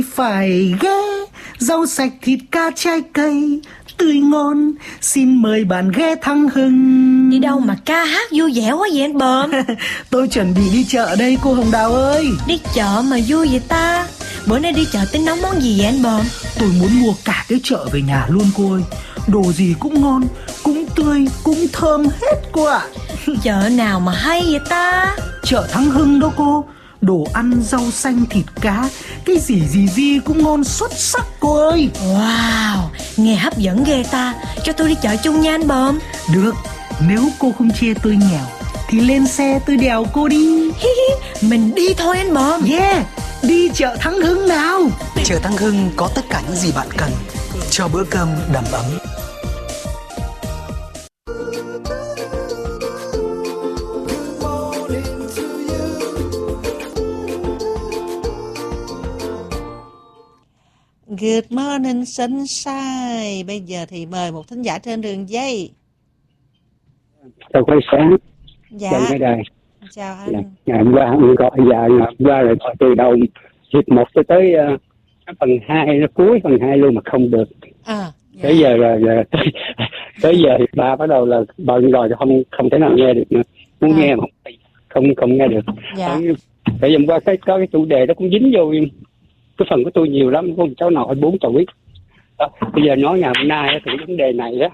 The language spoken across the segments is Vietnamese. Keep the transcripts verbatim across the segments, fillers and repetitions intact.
Phải ghé, rau sạch thịt cá trái cây tươi ngon, xin mời bạn ghé Thăng Hưng. Đi đâu mà ca hát vui vẻ quá vậy anh Bờm? Tôi chuẩn bị đi chợ đây cô Hồng Đào ơi. Đi chợ mà vui vậy ta? Bữa nay đi chợ tính nấu món gì vậy anh Bờm? Tôi muốn mua cả cái chợ về nhà luôn cô ơi. Đồ gì cũng ngon, cũng tươi, cũng thơm hết cô ạ. Chợ nào mà hay vậy ta? Chợ Thăng Hưng đó cô. Đồ ăn, rau xanh, thịt cá, cái gì gì gì cũng ngon xuất sắc cô ơi. Wow, nghe hấp dẫn ghê ta. Cho tôi đi chợ chung nha anh Bờm. Được, nếu cô không chê tôi nghèo thì lên xe tôi đèo cô đi. Mình đi thôi anh Bờm. Yeah, đi chợ Thăng Hưng nào. Chợ Thăng Hưng có tất cả những gì bạn cần cho bữa cơm đầm ấm. Good morning sunshine. Bây giờ thì mời một thính giả trên đường dây. Chào quay sáng. Dạ. Chào cái đài. Chào anh. Dạ. Ngày hôm qua anh gọi giờ ngày hôm qua rồi từ đầu hiệp một cho tới uh, phần hai, nó cuối phần hai luôn mà không được. À. Dạ. Tới giờ là, là tới, tới giờ thì ba bắt đầu là bận rồi không không thể nào nghe được nữa. Muốn à. nghe mà không không nghe được. Dạ. Tại vì hôm qua cái có cái chủ đề đó cũng dính vô cái phần của tôi nhiều lắm, có một cháu nội bốn tuổi đó. Bây giờ nói ngày hôm nay thì vấn đề này đó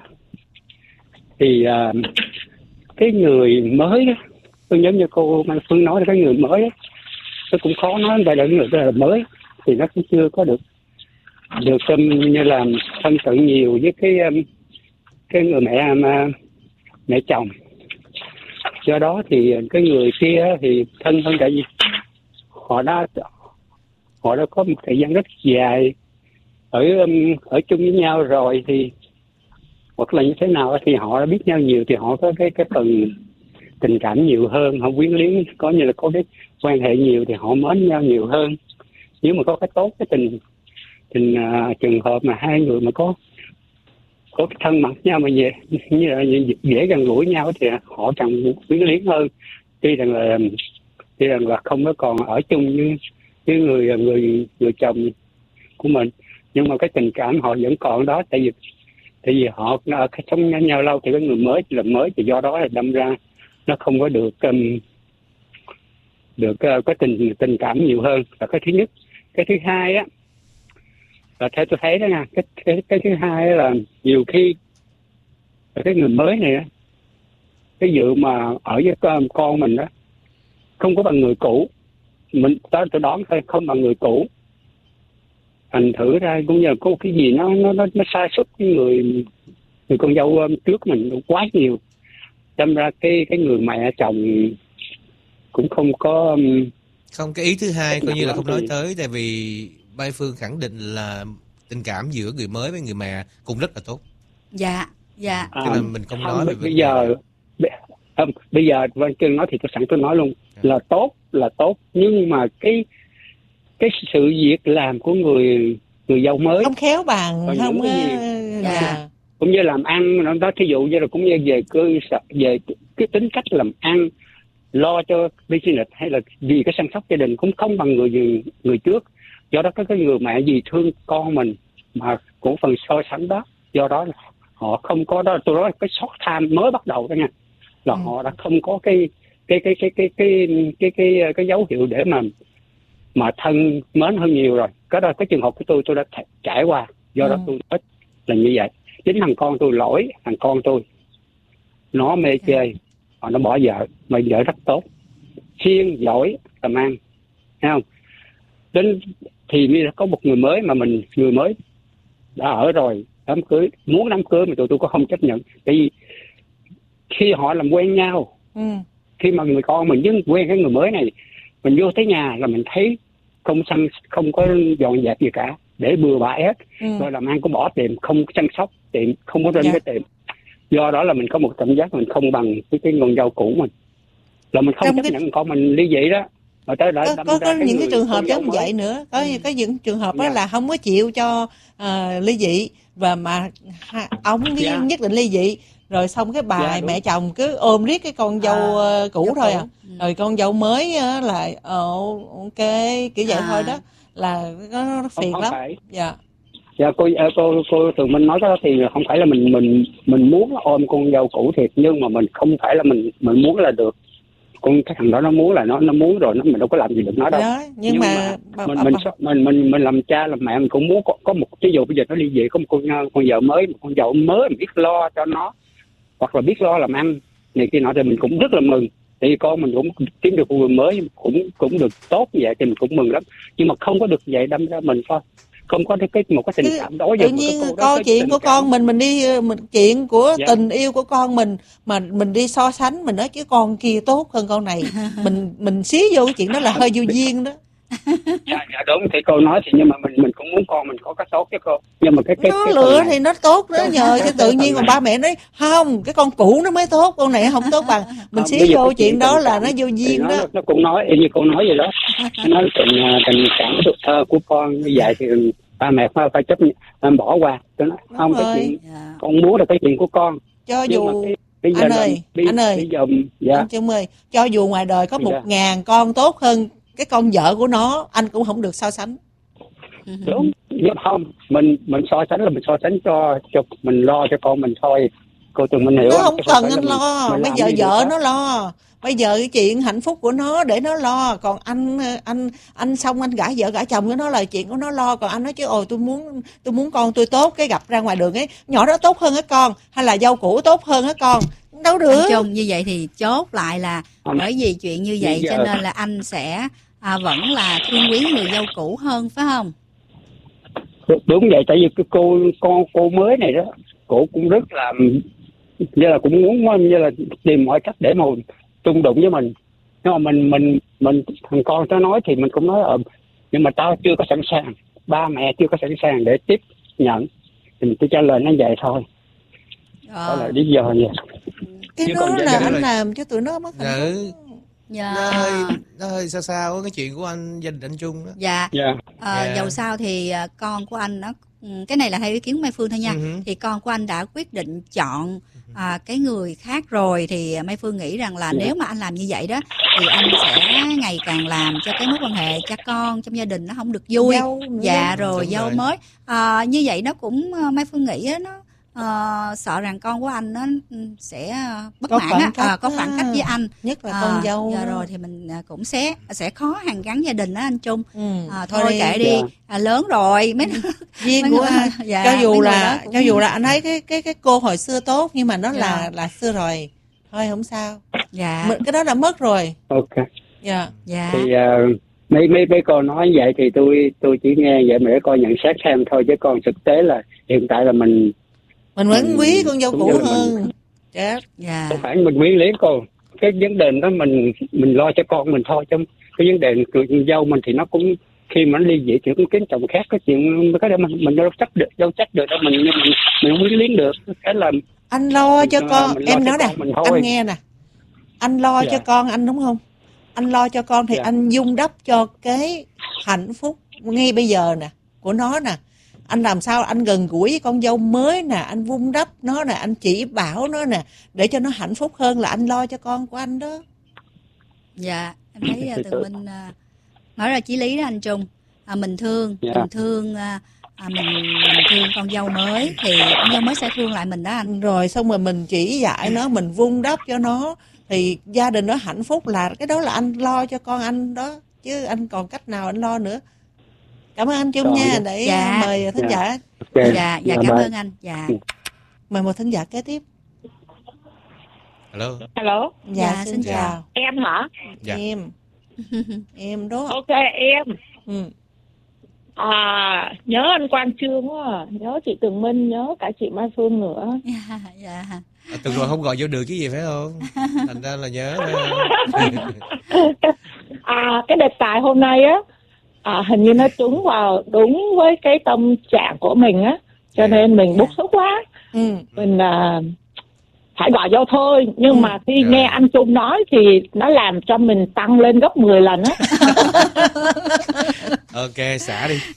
thì uh, cái người mới đó, tôi giống như cô Mai Phương nói là cái người mới đó, tôi cũng khó nói vậy là người là mới thì nó cũng chưa có được được um, như là thân cận nhiều với cái um, cái người mẹ mà mẹ chồng, do đó thì cái người kia thì thân hơn, tại vì họ đã họ đã có một thời gian rất dài ở ở chung với nhau rồi, thì hoặc là như thế nào thì họ đã biết nhau nhiều, thì họ có cái cái phần tình cảm nhiều hơn, họ quyến luyến, có như là có cái quan hệ nhiều thì họ mến nhau nhiều hơn. Nếu mà có cái tốt cái tình tình uh, trường hợp mà hai người mà có có cái thân mật nhau mà về như là dễ gần gũi nhau thì họ càng quyến luyến hơn, tuy rằng là tuy rằng là không có còn ở chung như với người người người chồng của mình, nhưng mà cái tình cảm họ vẫn còn đó. Tại vì tại vì họ sống với nhau lâu thì cái người mới là mới, thì do đó là đâm ra nó không có được um, được uh, có tình tình cảm nhiều hơn là cái thứ nhất. Cái thứ hai á là theo tôi thấy đó nha, cái cái cái thứ hai là nhiều khi cái người mới này á, cái dự mà ở với con, con mình đó không có bằng người cũ, mình tới tôi đoán thôi, không bằng người cũ, thành thử ra cũng như là có cái gì nó nó nó, nó sai sót cái người người con dâu trước mình quá nhiều, đâm ra cái cái người mẹ chồng cũng không có không cái ý thứ hai coi như là không nói tới, tại vì Mai Phương khẳng định là tình cảm giữa người mới với người mẹ cũng rất là tốt. Dạ, dạ. Cho nên mình không, không nói về bây giờ không, bây giờ Văn Trương nói thì tôi sẵn tôi nói luôn à. là tốt là tốt, nhưng mà cái cái sự việc làm của người người dâu mới không khéo bằng, không có dạ. cũng như làm ăn nó đó, thí dụ như là cũng như về cơ sở, về cái tính cách làm ăn, lo cho business hay là vì cái chăm sóc gia đình cũng không bằng người người trước. Do đó có cái người mẹ gì thương con mình mà cũng phần so sánh đó, do đó là họ không có đó. Tôi nói cái short time mới bắt đầu đó nha, là ừ. họ đã không có cái cái cái cái cái cái cái cái cái, cái dấu hiệu để mà mà thân mến hơn nhiều rồi. Cái đó cái trường hợp của tôi tôi đã trải qua, do ừ. đó tôi nói là như vậy. Chính thằng con tôi lỗi, thằng con tôi nó mê chơi, họ nó bỏ vợ, mà vợ rất tốt, siêng giỏi làm ăn, thấy không? Đến thì bây giờ có một người mới mà mình người mới đã ở rồi, đám cưới muốn đám cưới mà tụi tôi có không chấp nhận, tại vì khi họ làm quen nhau, ừ. khi mà người con mình với quen cái người mới này, mình vô tới nhà là mình thấy không chăm không có dọn dẹp gì cả, để bừa bãi hết, ừ. rồi làm ăn cũng bỏ tiền, không chăm sóc tiền, không có trên dạ. cái tiền. Do đó là mình có một cảm giác mình không bằng với cái con dâu cũ mình, là mình không Trong chấp cái... nhận con mình ly dị đó. Mà tới đã có có, có những cái, cái trường hợp giống vậy nữa, có ừ. có những trường hợp đó yeah. là không có chịu cho uh, ly dị, và mà ha, ông yeah. nhất định ly dị, rồi xong cái bà yeah, mẹ chồng cứ ôm riết cái con dâu à, cũ thôi à, ừ. rồi con dâu mới uh, là uh, ok kiểu vậy à. thôi đó, là nó, nó phiền không lắm. phải. Dạ. Dạ cô cô cô Tường Minh nói đó thì không phải là mình mình mình muốn ôm con dâu cũ thiệt, nhưng mà mình không phải là mình mình muốn là được. Con cái thằng đó nó muốn là nó nó muốn rồi, nó mình đâu có làm gì được nó đâu. Đó, nhưng, nhưng mà, mà bà, mình bà, mình, bà, mình mình mình làm cha làm mẹ mình cũng muốn có, có một ví dụ bây giờ nó ly dị có một con con vợ mới, một con vợ mới mình biết lo cho nó, hoặc là biết lo làm ăn này kia nọ thì mình cũng rất là mừng. Thì con mình cũng kiếm được người mới cũng cũng được tốt như vậy thì mình cũng mừng lắm. Nhưng mà không có được vậy đâm ra mình thôi không có cái một cái tình cảm đó. Tự nhiên coi chuyện của con mình mình đi mình chuyện của dạ. tình yêu của con mình mà mình đi so sánh, mình nói chứ con kia tốt hơn con này, mình mình xí vô cái chuyện đó là hơi vô duyên đó. Dạ, dạ đúng thì cô nói thì nhưng mà mình mình cũng muốn con mình có cái tốt chứ cô. Nhưng mà cái cái nó cái lựa thì nó tốt đó nhờ chứ tự nhiên còn ba mẹ nói không cái con cũ nó mới tốt, con này không tốt bằng. Mình không, xí vô chuyện đó là nó vô duyên nó, đó. Nó cũng nói như cô nói vậy đó. Nó tình tình cảm tuổi thơ của con như vậy thì ba mẹ phải phải chấp nhận bỏ qua. Tôi nói không cái chuyện yeah. con muốn là cái chuyện của con. Cho dù cái, bây giờ anh ơi bây, anh ơi bây giờ dạ. anh Trương ơi, cho dù ngoài đời có một dạ. ngàn con tốt hơn cái con vợ của nó, anh cũng không được so sánh. Đúng, nhưng không mình mình so sánh là mình so sánh cho cho mình lo cho con mình thôi. Cô Tường mình hiểu nó không, không cần anh lo, mình, bây giờ vợ nó lo. Bây giờ cái chuyện hạnh phúc của nó để nó lo, còn anh anh anh xong anh gả vợ gả chồng của nó là chuyện của nó lo, còn anh nói chứ ôi tôi muốn tôi muốn con tôi tốt, cái gặp ra ngoài đường ấy nhỏ đó tốt hơn cái con, hay là dâu cũ tốt hơn cái con, đâu được. Anh Trung như vậy thì chốt lại là bởi vì chuyện như vậy cho nên là anh sẽ à, vẫn là thương quý người dâu cũ hơn phải không? Đúng vậy, tại vì cái cô con cô mới này đó, cô cũng rất là như là cũng muốn như là tìm mọi cách để mà chung đụng với mình. Nhưng mà mình mình mình thằng con nó nói thì mình cũng nói ờ nhưng mà tao chưa có sẵn sàng, ba mẹ chưa có sẵn sàng để tiếp nhận, thì mình chỉ trả lời nó vậy thôi. Đó là lý do vậy. Cái đó là anh là... làm cho tụi nó mất hạnh phúc. Dạ. Nó hơi nó hơi sao sao cái chuyện của anh gia đình anh Trung đó. Dạ. Dạ. À, dạ. Dầu sao thì con của anh nó cái này là theo ý kiến của Mai Phương thôi nha. Uh-huh. Thì con của anh đã quyết định chọn à, cái người khác rồi thì Mai Phương nghĩ rằng là yeah. nếu mà anh làm như vậy đó thì anh sẽ ngày càng làm cho cái mối quan hệ cha con trong gia đình nó không được vui. Dâu, dạ rồi dâu rồi. mới à, như vậy nó cũng Mai Phương nghĩ nó uh, sợ rằng con của anh nó sẽ bất có mãn á, à, có khoảng cách với anh, nhất là con à, dâu. Dạ rồi thì mình cũng sẽ sẽ khó hàn gắn gia đình đó anh Trung. Ừ, à, thôi, thôi kệ đi, à, lớn rồi mấy duyên của anh. Dạ, cho dù là cũng... cho dù là anh thấy cái cái cái cô hồi xưa tốt nhưng mà nó dạ. là là xưa rồi, thôi không sao. Dạ. Cái đó đã mất rồi. Ok. Dạ. Dạ. Thì uh, mấy mấy mấy cô nói vậy thì tôi tôi chỉ nghe vậy mà để coi nhận xét thêm thôi, chứ còn thực tế là hiện tại là mình mình vẫn quý con dâu cũ hơn. Mình... Chết. Dạ. Không phải mình quyến luyến cô, cái vấn đề đó mình mình lo cho con mình thôi, chứ cái vấn đề người dâu mình thì nó cũng khi mà nó ly dị thì cũng kiếm chồng khác, cái chuyện cái đó mình mình đâu chắc được đâu chắc được đâu, mình mình mình không quyến luyến được. Cái là anh lo cho mình, con em nói nè, anh nghe nè, anh lo dạ. cho con anh đúng không? Anh lo cho con thì dạ. anh vun đắp cho cái hạnh phúc ngay bây giờ nè của nó nè. Anh làm sao anh gần gũi với con dâu mới nè, anh vun đắp nó nè, anh chỉ bảo nó nè để cho nó hạnh phúc hơn là anh lo cho con của anh đó. Dạ, em thấy uh, Tường Minh uh, nói ra chí lý đó anh Trung. À, mình thương, yeah. mình thương uh, à, mình, mình thương con dâu mới thì con dâu mới sẽ thương lại mình đó anh. Rồi xong rồi mình chỉ dạy nó, mình vun đắp cho nó thì gia đình nó hạnh phúc, là cái đó là anh lo cho con anh đó, chứ anh còn cách nào anh lo nữa. Cảm ơn anh Trung nha, để dạ. mời thính giả. Okay. Dạ, dạ cảm ơn anh. Dạ. Mời một thính giả kế tiếp. Hello. Hello. Dạ, dạ xin, xin chào. chào. Em hả? Dạ. Em. Em đó. Ok em. Ừ. À, nhớ anh Quang Trương quá, nhớ chị Tường Minh, nhớ cả chị Mai Phương nữa. Dạ. Dạ. À, từng rồi không gọi vô được chứ gì phải không? Thành ra là nhớ. À, cái đề tài hôm nay á, à, hình như nó trúng vào đúng với cái tâm trạng của mình á, cho yeah. nên mình bức xúc quá. Ừ. Mình à, phải gọi vô thôi, nhưng ừ. mà khi yeah. nghe anh Trung nói thì nó làm cho mình tăng lên gấp mười lần á. Ok, xả đi.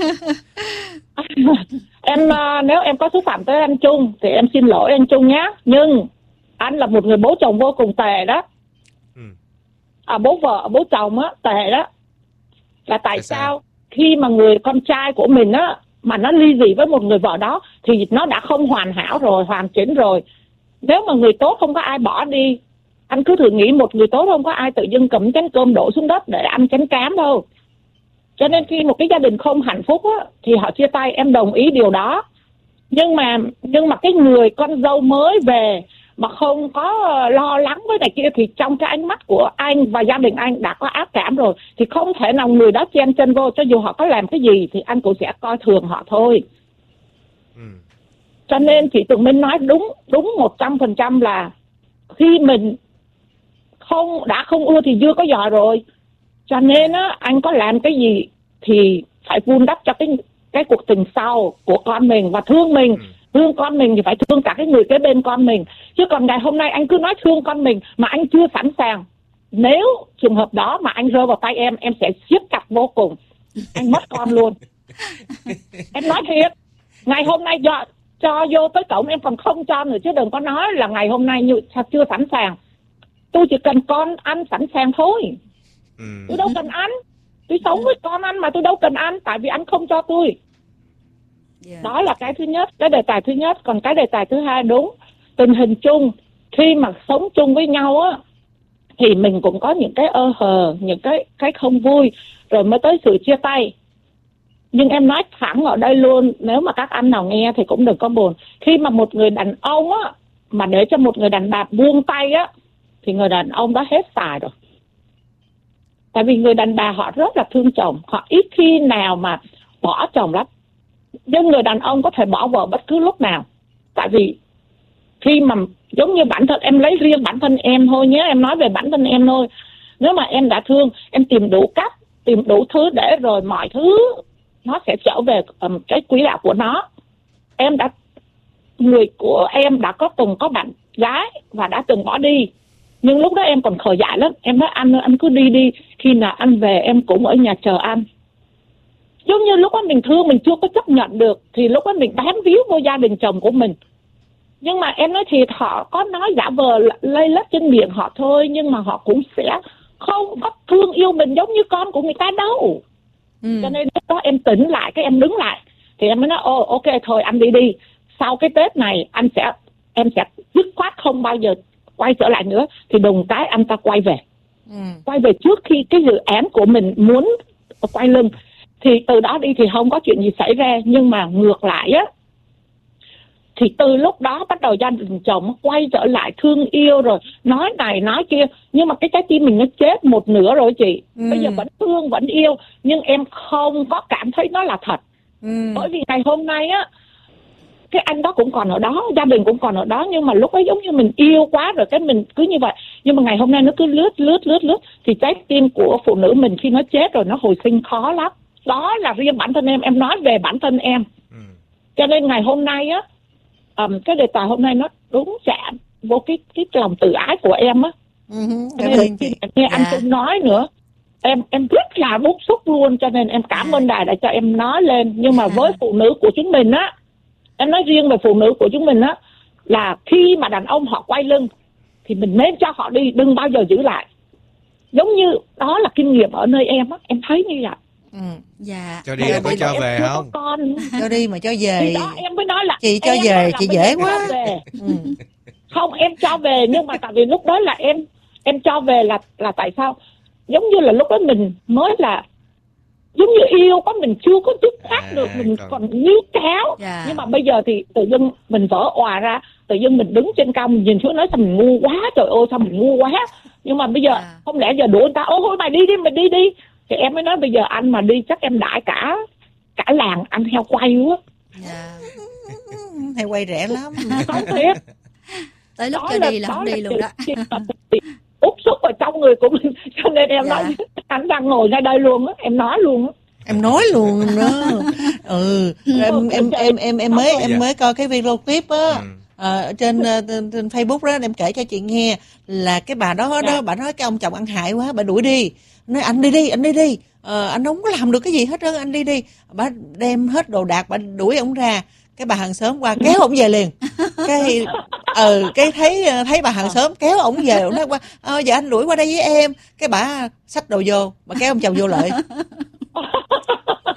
Em à, nếu em có xúc phạm tới anh Trung thì em xin lỗi anh Trung nhé, nhưng anh là một người bố chồng vô cùng tệ đó. Ừ. À, bố vợ bố chồng á tệ đó. Là tại, tại sao? sao khi mà người con trai của mình á mà nó ly dị với một người vợ đó thì nó đã không hoàn hảo rồi, hoàn chỉnh rồi. Nếu mà người tốt không có ai bỏ đi, anh cứ thử nghĩ một người tốt không có ai tự dưng cầm chén cơm đổ xuống đất để ăn chén cám đâu. Cho nên khi một cái gia đình không hạnh phúc á thì họ chia tay, em đồng ý điều đó. Nhưng mà nhưng mà cái người con dâu mới về mà không có lo lắng với này kia thì trong cái ánh mắt của anh và gia đình anh đã có ác cảm rồi, thì không thể nào người đó chen chân vô, cho dù họ có làm cái gì thì anh cũng sẽ coi thường họ thôi. Ừ. Cho nên chị Tường Minh nói đúng đúng một trăm phần trăm là khi mình không đã không ưa thì dưa có giò rồi. Cho nên á, anh có làm cái gì thì phải vun đắp cho cái cái cuộc tình sau của con mình và thương mình. Ừ. Thương con mình thì phải thương cả cái người kế bên con mình. Chứ còn ngày hôm nay anh cứ nói thương con mình mà anh chưa sẵn sàng. Nếu trường hợp đó mà anh rơi vào tay em, em sẽ siết chặt vô cùng. Anh mất con luôn. Em nói thiệt. Ngày hôm nay cho, cho vô tới cổng em còn không cho nữa, chứ đừng có nói là ngày hôm nay như, chưa sẵn sàng. Tôi chỉ cần con anh sẵn sàng thôi. Ừ. Tôi đâu cần anh. Tôi sống với con anh mà tôi đâu cần anh. Tại vì anh không cho tôi. Yeah. Đó là cái thứ nhất, cái đề tài thứ nhất. Còn cái đề tài thứ hai, đúng, tình hình chung khi mà sống chung với nhau á thì mình cũng có những cái ơ hờ, những cái cái không vui, rồi mới tới sự chia tay. Nhưng em nói thẳng ở đây luôn, nếu mà các anh nào nghe thì cũng đừng có buồn. Khi mà một người đàn ông á mà để cho một người đàn bà buông tay á thì người đàn ông đó hết xài rồi. Tại vì người đàn bà họ rất là thương chồng, họ ít khi nào mà bỏ chồng lắm. Nhưng người đàn ông có thể bỏ vợ bất cứ lúc nào. Tại vì khi mà giống như bản thân em, lấy riêng bản thân em thôi nhé, em nói về bản thân em thôi. Nếu mà em đã thương, em tìm đủ cách, tìm đủ thứ để rồi mọi thứ nó sẽ trở về um, cái quỹ đạo của nó. Em đã, người của em đã có từng có bạn gái và đã từng bỏ đi. Nhưng lúc đó em còn khờ dại lắm. Em nói anh, anh cứ đi đi, khi nào anh về em cũng ở nhà chờ anh. Giống như lúc đó mình thương, mình chưa có chấp nhận được thì lúc đó mình bám víu vô gia đình chồng của mình. Nhưng mà em nói thiệt, họ có nói giả vờ lây lết trên miệng họ thôi, nhưng mà họ cũng sẽ không có thương yêu mình giống như con của người ta đâu. Ừ. Cho nên lúc đó em tỉnh lại, cái em đứng lại thì em mới nói ồ ok thôi anh đi đi. Sau cái Tết này anh sẽ em sẽ dứt khoát không bao giờ quay trở lại nữa. Thì đùng cái anh ta quay về. Ừ. Quay về trước khi cái dự án của mình muốn quay lưng. Thì từ đó đi thì không có chuyện gì xảy ra. Nhưng mà ngược lại á, thì từ lúc đó bắt đầu gia đình chồng quay trở lại thương yêu rồi nói này nói kia. Nhưng mà cái trái tim mình nó chết một nửa rồi chị. Ừ. Bây giờ vẫn thương, vẫn yêu, nhưng em không có cảm thấy nó là thật. Ừ. Bởi vì ngày hôm nay á, cái anh đó cũng còn ở đó, gia đình cũng còn ở đó. Nhưng mà lúc ấy giống như mình yêu quá rồi, cái mình cứ như vậy. Nhưng mà ngày hôm nay nó cứ lướt lướt lướt lướt. Thì trái tim của phụ nữ mình khi nó chết rồi, nó hồi sinh khó lắm. Đó là riêng bản thân em, em nói về bản thân em. Ừ. Cho nên ngày hôm nay á, um, cái đề tài hôm nay nó đúng chạm vô cái cái lòng tự ái của em á. Ừ, cho nên khi nghe anh Trung nói nữa, em em rất là bức xúc luôn. Cho nên em cảm ơn đài đã cho em nói lên. Nhưng mà với phụ nữ của chúng mình á, em nói riêng về phụ nữ của chúng mình á, là khi mà đàn ông họ quay lưng thì mình nên cho họ đi, đừng bao giờ giữ lại. Giống như đó là kinh nghiệm ở nơi em á, em thấy như vậy. Ừ. Dạ. Cho đi là có cho về không? Con. Cho đi mà cho về. Thì đó em mới nói là chị cho về chị dễ quá. Ừ. Không, em cho về nhưng mà tại vì lúc đó là em em cho về là là tại sao? Giống như là lúc đó mình mới là giống như yêu quá, mình chưa có dứt khoát à, được, mình còn, còn níu kéo. Yeah. Nhưng mà bây giờ thì tự dưng mình vỡ òa ra, tự dưng mình đứng trên cao mình nhìn xuống nói sao mình ngu quá, trời ơi sao mình ngu quá. Nhưng mà bây giờ yeah. không lẽ giờ đuổi người ta, ô thôi mày đi đi, mày đi đi. Thì em mới nói bây giờ anh mà đi chắc em đãi cả cả làng ăn heo quay quá. Yeah. Heo quay rẻ lắm. Không thiệt. Tới lúc đó cho là, đi là không đi luôn đó. Út xúc ở trong người của mình. Cho nên em dạ. nói anh đang ngồi ngay đây luôn á, em nói luôn á. Em nói luôn đó. Ừ, em em em em em mới em mới coi cái video clip á. Ờ, trên, trên trên Facebook đó em kể cho chị nghe là cái bà đó đó, bà nói cái ông chồng ăn hại quá, bà đuổi đi. Nói anh đi đi, anh đi đi. Ờ, anh không có làm được cái gì hết trơn, anh đi đi. Bà đem hết đồ đạc, bà đuổi ông ra. Cái bà hàng xóm qua kéo ổng về liền. Cái ừ cái thấy thấy bà hàng xóm kéo ổng về, ổng nói qua ờ, giờ anh đuổi qua đây với em. Cái bà xách đồ vô, bà kéo ông chồng vô lại.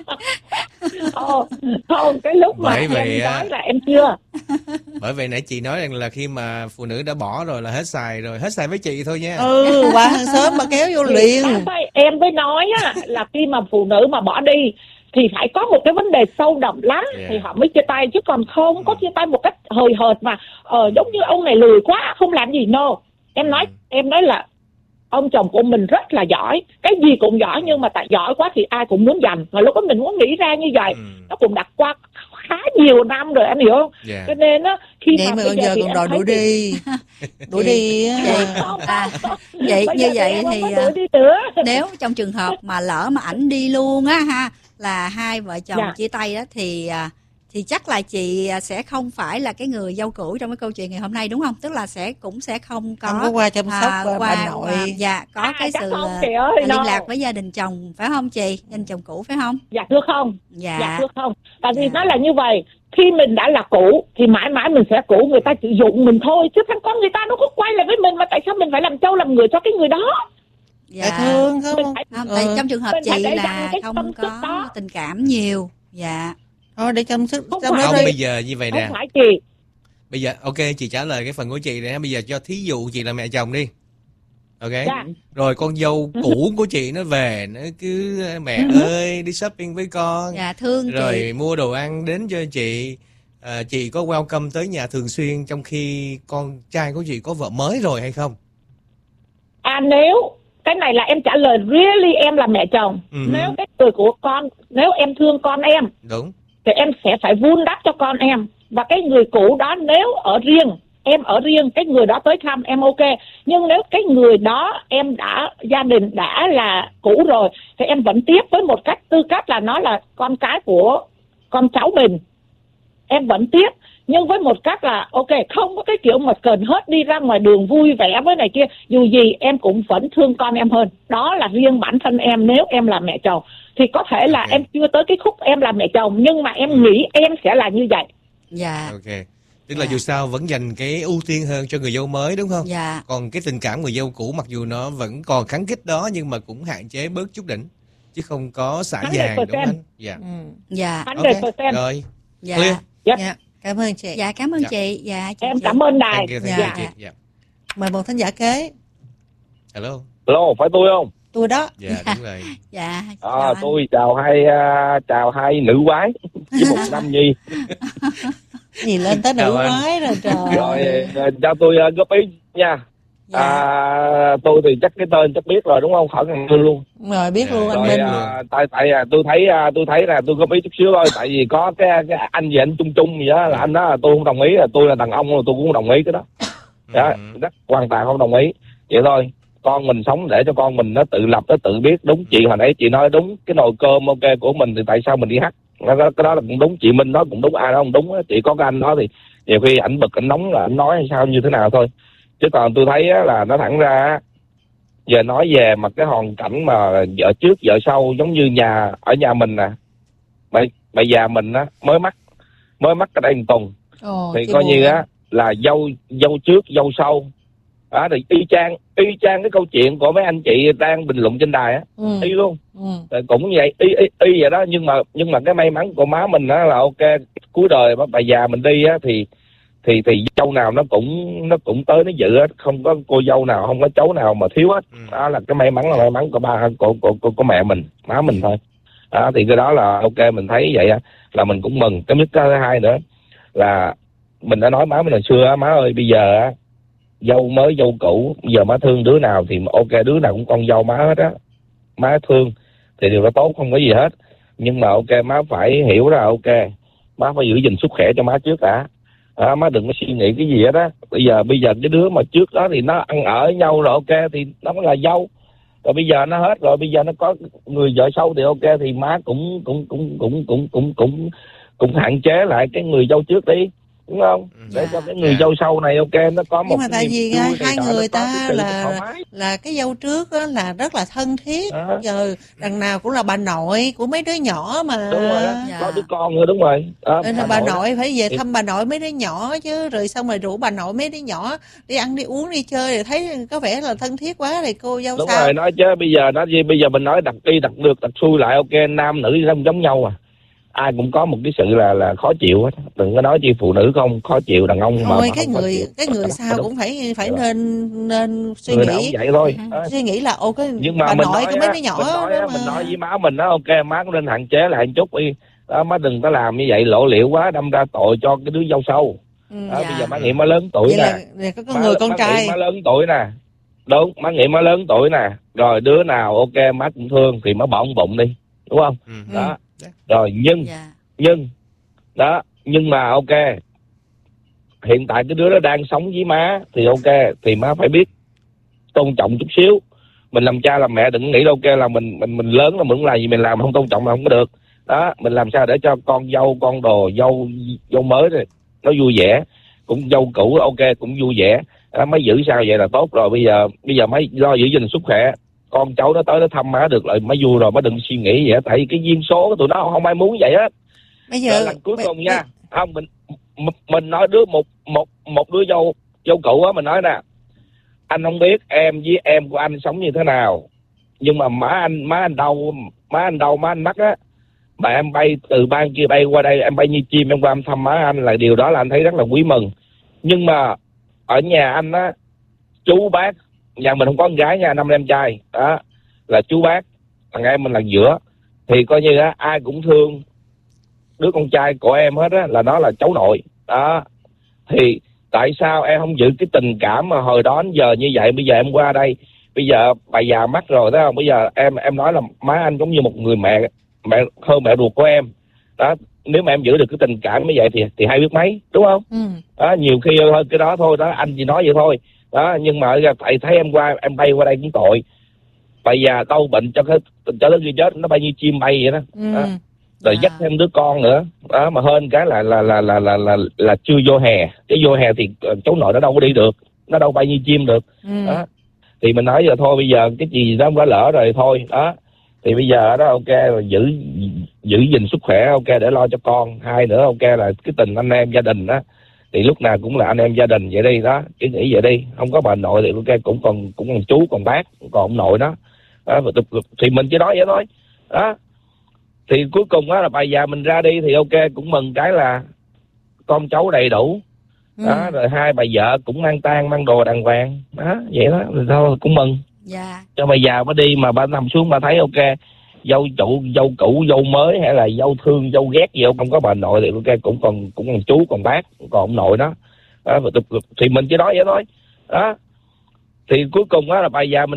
Không, không, cái lúc mà Bởi vì, em á, nói là em chưa. Bởi vậy nãy chị nói rằng là khi mà phụ nữ đã bỏ rồi là hết xài rồi, hết xài với chị thôi nha. Ừ, qua hàng sớm mà kéo vô liền. Phải, em mới nói á, là khi mà phụ nữ mà bỏ đi thì phải có một cái vấn đề sâu đậm lắm, Yeah. thì họ mới chia tay, chứ còn không có chia tay một cách hời hợt mà ờ, giống như ông này lười quá không làm gì. No, em nói em nói là ông chồng của mình rất là giỏi, cái gì cũng giỏi, nhưng mà tại giỏi quá thì ai cũng muốn giành, và lúc đó mình muốn nghĩ ra như vậy. Ừ. Nó cũng đã qua khá nhiều năm rồi, anh hiểu không? Yeah. Cho nên á, khi Vậy mà mà bây còn giờ thì còn em đòi thấy đuổi thì- đi. Đuổi đi á. Vậy, Không, à, không, vậy bây như giờ vậy em không thì có à, đuổi đi nữa. nếu trong trường hợp mà lỡ mà ảnh đi luôn á ha, là hai vợ chồng Dạ. chia tay đó, thì à, thì chắc là chị à, sẽ không phải là cái người dâu cũ trong cái câu chuyện ngày hôm nay, đúng không? Tức là sẽ cũng sẽ không có Không có qua chăm sóc à, bà qua, nội. qua- dạ, có À, cái chắc sự không, à, chị ơi, liên no. lạc với gia đình chồng, phải không chị? Gia đình chồng cũ phải không? Dạ thưa không. Dạ. Dạ thưa không. Tại vì Dạ. nó là như vậy, khi mình đã là cũ thì mãi mãi mình sẽ cũ, người ta sử dụng mình thôi, chứ thằng con người ta nó có quay lại với mình, mà tại sao mình phải làm trâu làm người cho cái người đó? Dạ. Dạ thương không? Mình phải- Không, tại Ừ. trong trường hợp Mình phải chị để là dành cái không tâm sức có đó. tình cảm nhiều. Dạ. Thôi để chăm sức Không chăm phải. nó Không, đi. bây giờ như vậy nè. Không phải chị. Bây giờ ok, chị trả lời cái phần của chị này. Bây giờ cho thí dụ chị là mẹ chồng đi. Ok. Dạ. Rồi con dâu cũ của chị nó về, nó cứ mẹ ơi đi shopping với con. Dạ thương Rồi chị. mua đồ ăn đến cho chị. À, chị có welcome tới nhà thường xuyên trong khi con trai của chị có vợ mới rồi hay không? À, nếu cái này là em trả lời really, em là mẹ chồng. Ừ. Nếu cái người của con, nếu em thương con em Đúng. thì em sẽ phải vun đắp cho con em. Và cái người cũ đó nếu ở riêng, em ở riêng, cái người đó tới thăm em ok. Nhưng nếu cái người đó em đã, gia đình đã là cũ rồi, thì em vẫn tiếp với một cách tư cách là nó là con cái của con cháu mình. Em vẫn tiếp, nhưng với một cách là ok, không có cái kiểu mà cần hết đi ra ngoài đường vui vẻ với này kia. Dù gì em cũng vẫn thương con em hơn. Đó là riêng bản thân em, nếu em là mẹ chồng. Thì có thể là Ok. em chưa tới cái khúc em là mẹ chồng, nhưng mà em nghĩ em sẽ là như vậy. Dạ. Ok. Tức là Dạ. dù sao vẫn dành cái ưu tiên hơn cho người dâu mới đúng không? Dạ. Còn cái tình cảm người dâu cũ mặc dù nó vẫn còn kháng khích đó nhưng mà cũng hạn chế bớt chút đỉnh. Chứ không có xả one hundred vàng đúng không percent. anh? Dạ. Ừ. Dạ. one Ok. hundred percent. Rồi. Dạ. Clear. Yep. Dạ. Cảm ơn chị. Dạ cảm ơn Dạ. chị. Dạ chị. Em chị. cảm ơn đài. Thank you, thank Dạ. you chị. Dạ. Mời một thính giả kế. Hello. Hello, phải tôi không? Tôi đó. Dạ đúng rồi. Dạ. À, chào anh. tôi chào hai uh, chào hai nữ quái với một nam nhi. Gì lên tới nữ Chào anh. quái rồi trời. Rồi uh, cho tôi uh, góp ý nha. Dạ. À, tôi thì chắc cái tên chắc biết rồi đúng không? Khỏi cần tôi luôn. Rồi biết Dạ, luôn anh Rồi Minh. uh, tại tại uh, tôi thấy uh, tôi thấy là tôi góp ý chút xíu thôi, tại vì có cái, cái anh gì anh chung chung gì đó là anh đó là tôi không đồng ý, là tôi là đàn ông tôi cũng không đồng ý cái đó. Đó, Ừ. rất hoàn toàn không đồng ý. Vậy thôi. Con mình sống để cho con mình nó tự lập, nó tự biết. Đúng, chị hồi nãy chị nói đúng, cái nồi cơm ok của mình thì tại sao mình đi hắt? Cái đó, cái đó là cũng đúng, chị Minh nói cũng đúng, ai đó không đúng á. Chỉ có cái anh đó thì nhiều khi ảnh bực ảnh nóng là ảnh nói hay sao như thế nào thôi. Chứ còn tôi thấy á, là nó thẳng ra á, giờ nói về mà cái hoàn cảnh mà vợ trước vợ sau giống như nhà ở nhà mình nè, bà, bà già mình á mới mắc mới mắc cái đây một tuần Ồ, thì chị coi buồn như á. á là dâu dâu trước dâu sau đó, thì y chang y chang cái câu chuyện của mấy anh chị đang bình luận trên đài á, Ừ. y luôn. Ừ. Thì cũng vậy y, y y vậy đó, nhưng mà nhưng mà cái may mắn của má mình đó là ok, cuối đời bà già mình đi á thì thì thì dâu nào nó cũng nó cũng tới nó dự hết, không có cô dâu nào, không có cháu nào mà thiếu hết. Ừ. Đó là cái may mắn là may mắn của ba của của của, của mẹ mình, má mình thôi. Đó, thì cái đó là ok, mình thấy vậy á là mình cũng mừng. Cái nhất cái thứ hai nữa là mình đã nói má mình hồi xưa á, má ơi bây giờ á dâu mới dâu cũ, giờ má thương đứa nào thì ok, đứa nào cũng con dâu má hết á, má thương thì điều đó tốt, không có gì hết. Nhưng mà ok, má phải hiểu ra ok, má phải giữ gìn sức khỏe cho má trước đã. À, má đừng có suy nghĩ cái gì hết á. Bây giờ bây giờ cái đứa mà trước đó thì nó ăn ở với nhau rồi ok thì nó là dâu. Rồi bây giờ nó hết rồi, bây giờ nó có người vợ sau thì ok, thì má cũng cũng cũng cũng cũng cũng cũng cũng hạn chế lại cái người dâu trước đi, đúng không? Để cho cái người Dạ. dâu sau này ok nó có một Nhưng mà cái tại niềm vì vui hai này hai nọ, nó người có ta cái sự là thoải mái. là cái dâu trước á là rất là thân thiết. Đó. Giờ đằng nào cũng là bà nội của mấy đứa nhỏ mà. Đúng rồi á, Dạ. có đứa con nữa, đúng rồi. Đó, Nên là bà đó. nội phải về Thì- thăm bà nội mấy đứa nhỏ chứ, rồi xong rồi rủ bà nội mấy đứa nhỏ đi ăn đi uống đi chơi, rồi thấy có vẻ là thân thiết quá thì cô dâu Đúng sao? rồi, nói chứ bây giờ nói gì, bây giờ mình nói đặt đi đặt được đặt xuôi lại ok, nam nữ không giống nhau à. ai cũng có một cái sự là là khó chịu hết, đừng có nói chi phụ nữ không khó chịu, đàn ông mà, Thôi mà cái không khó người chịu. cái người sao cũng phải phải nên nên suy Người nào nghĩ cũng vậy thôi. Đó. suy nghĩ là ô cái Nhưng mà bà mình nội nói có mấy á, đứa nhỏ mình nói, đó á, mà. mình nói với má mình đó, ok má cũng nên hạn chế lại một chút đi, đó, má đừng có làm như vậy lộ liễu quá, đâm ra tội cho cái đứa dâu sau. Ừ, Đó, dạ. bây giờ má nghĩ má lớn tuổi vậy nè, là, là có, có má, người con má trai nghĩ má lớn tuổi nè, đúng, má nghĩ má lớn tuổi nè, rồi đứa nào ok má cũng thương thì má bỏ ông bụng đi, đúng không? Ừ. Đó, rồi nhưng Dạ. nhưng đó nhưng mà ok, hiện tại cái đứa đó đang sống với má thì ok, thì má phải biết tôn trọng chút xíu. Mình làm cha làm mẹ đừng nghĩ đâu ok là mình mình mình lớn là mình làm gì mình làm không tôn trọng là không có được. Đó, mình làm sao để cho con dâu con đồ dâu dâu mới này nó vui vẻ, cũng dâu cũ ok cũng vui vẻ. Đó, mới giữ sao vậy là tốt rồi. Bây giờ bây giờ mới lo giữ gìn sức khỏe, con cháu nó tới nó thăm má được lại mới vui rồi, mới đừng suy nghĩ vậy. Tại vì cái duyên số của tụi nó không ai muốn vậy hết. bây giờ Rồi lần cuối bây- cùng nha, không mình mình nói đứa một một một đứa dâu dâu cũ á, mình nói nè, anh không biết em với em của anh sống như thế nào, nhưng mà má anh má anh đâu má anh đâu má anh mắc á, mà em bay từ bang kia bay qua đây, em bay như chim em qua em thăm má anh, là điều đó là anh thấy rất là quý mừng. Nhưng mà ở nhà anh á, chú bác, nhà mình không có con gái nha, năm em trai đó, là chú bác thằng em mình là giữa, thì coi như á ai cũng thương đứa con trai của em hết á, là nó là cháu nội đó. Thì tại sao em không giữ cái tình cảm mà hồi đó đến giờ như vậy? Bây giờ em qua đây, bây giờ bà già mất rồi thấy không, bây giờ em em nói là má anh giống như một người mẹ mẹ hơn mẹ ruột của em đó. Nếu mà em giữ được cái tình cảm như vậy thì thì hay biết mấy, đúng không? ừ. Đó, nhiều khi hơn cái đó thôi đó, anh chỉ nói vậy thôi đó. Nhưng mà tại thấy em qua em bay qua đây cũng tội, bà già đau bệnh cho cái cho nó đi chết, nó bay như chim bay vậy đó, Ừ. đó. Rồi Dạ. dắt thêm đứa con nữa đó, mà hơn cái là là là là là là, là chưa vô hè, cái vô hè thì cháu nội nó đâu có đi được, nó đâu bay như chim được. Ừ. Đó thì mình nói giờ thôi, bây giờ cái gì đó đã lỡ rồi thôi đó, thì bây giờ đó ok rồi giữ giữ gìn sức khỏe ok để lo cho con. Hai nữa ok là cái tình anh em gia đình đó, thì lúc nào cũng là anh em gia đình vậy đi đó, cứ nghĩ vậy đi. Không có bà nội thì ok cũng còn cũng còn chú còn bác còn ông nội đó, đó thì mình chỉ nói vậy thôi đó. Thì cuối cùng á là bà già mình ra đi thì ok cũng mừng cái là con cháu đầy đủ đó. Ừ. Rồi hai bà vợ cũng mang tang mang đồ đàng hoàng đó, vậy đó thì thôi cũng mừng Dạ. cho bà già mới đi. Mà bà nằm xuống bà thấy ok, dâu chủ dâu cũ dâu mới hay là dâu thương dâu ghét gì không có bà nội thì ok cũng còn cũng còn chú còn bác còn ông nội đó, đó thì mình chỉ nói vậy thôi đó. Thì cuối cùng á là bà già mình